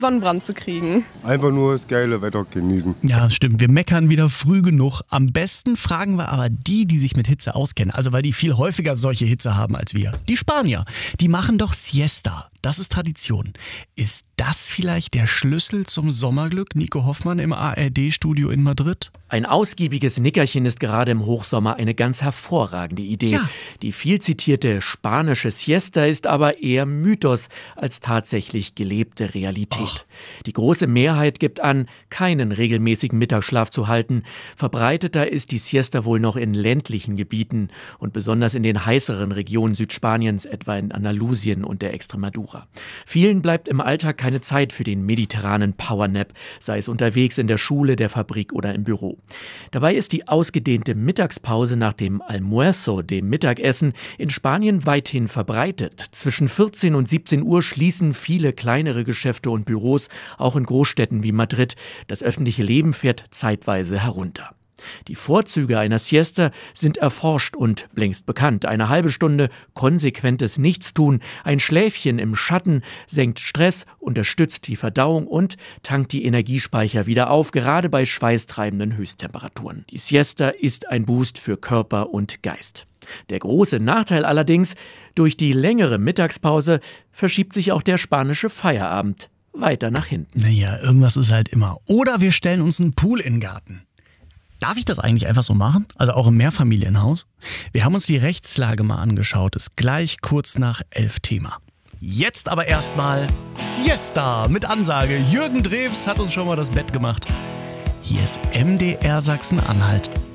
Sonnenbrand zu kriegen. Einfach nur das geile Wetter genießen. Ja, stimmt. Wir meckern wieder früh genug. Am besten fragen wir aber die sich mit Hitze auskennen. Also weil die viel häufiger solche Hitze haben als wir. Die Spanier, die machen doch Siesta. Das ist Tradition. Ist das vielleicht der Schlüssel zum Sommerglück? Nico Hoffmann im ARD-Studio in Madrid? Ein ausgiebiges Nickerchen ist gerade im Hochsommer eine ganz hervorragende Idee. Ja. Die viel zitierte spanische Siesta ist aber eher Mythos als tatsächlich gelebte Realität. Die große Mehrheit gibt an, keinen regelmäßigen Mittagsschlaf zu halten. Verbreiteter ist die Siesta wohl noch in ländlichen Gebieten und besonders in den heißeren Regionen Südspaniens, etwa in Andalusien und der Extremadura. Vielen bleibt im Alltag keine Zeit für den mediterranen Powernap, sei es unterwegs in der Schule, der Fabrik oder im Büro. Dabei ist die ausgedehnte Mittagspause nach dem Almuerzo, dem Mittagessen, in Spanien weithin verbreitet. Zwischen 14 und 17 Uhr schließen viele kleinere Geschäfte und Büros, auch in Großstädten wie Madrid. Das öffentliche Leben fährt zeitweise herunter. Die Vorzüge einer Siesta sind erforscht und längst bekannt. Eine halbe Stunde konsequentes Nichtstun, ein Schläfchen im Schatten senkt Stress, unterstützt die Verdauung und tankt die Energiespeicher wieder auf, gerade bei schweißtreibenden Höchsttemperaturen. Die Siesta ist ein Boost für Körper und Geist. Der große Nachteil allerdings, durch die längere Mittagspause verschiebt sich auch der spanische Feierabend weiter nach hinten. Naja, irgendwas ist halt immer. Oder wir stellen uns einen Pool in den Garten. Darf ich das eigentlich einfach so machen? Also auch im Mehrfamilienhaus? Wir haben uns die Rechtslage mal angeschaut. Ist gleich kurz nach 11 Thema. Jetzt aber erstmal Siesta mit Ansage. Jürgen Drews hat uns schon mal das Bett gemacht. Hier ist MDR Sachsen-Anhalt.